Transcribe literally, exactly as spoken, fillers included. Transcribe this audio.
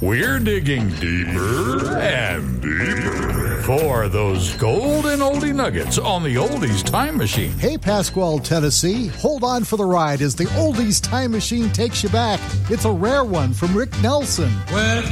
We're digging deeper and deeper for those golden oldie nuggets on the Oldies Time Machine. Hey, Pasquale, Tennessee, hold on for the ride as the Oldies Time Machine takes you back. It's a rare one from Rick Nelson. Well,